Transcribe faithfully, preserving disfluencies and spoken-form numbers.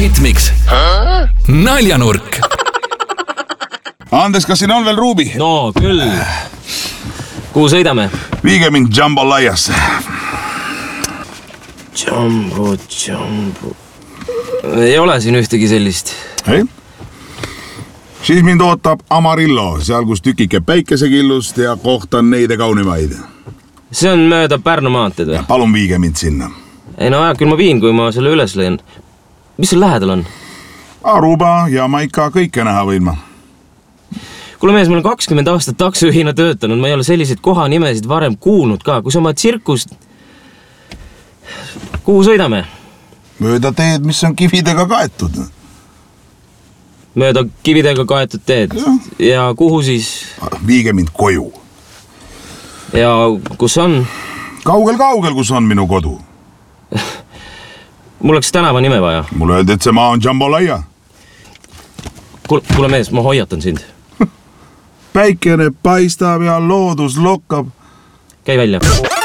Hitmix. Naljanurk. Andes, kas siin on veel ruubi? No küll. Kuhu sõidame? Viige mind Jambolaiasse. Jambo, Jambo. Ei ole siin ühtegi sellist. Ei? Siis mind ootab Amarillo, seal kus tükike päikesekillust ja kohtan neide kaunimaid. See on mööda Pärnu maanteed või? Palun viige mind sinna. Ei no jah, küll ma viin, kui ma selle üles lõin. Mis seal lähedal on? Aruba, Jamaika, kõike näha võin ma. Kuule mees, ma olen kakskümmend aastat taksojuhina töötanud, ma ei ole selliseid kohanimesid varem kuulnud ka. Kui sa oma tsirkust... Kuhu sõidame? Mööda teed, mis on kividega kaetud. Mööda kividega kaetud teed. Ja kuhu siis? Viige mind koju. Ja kus on? Kaugel-kaugel, kus on minu kodu. Mul oleks tänava nime vaja. Mulle öeldi, et see maa on Jambolaia. Kuule mees, ma hoiatan sind. Päikene paistab ja loodus lokkab. Käi välja.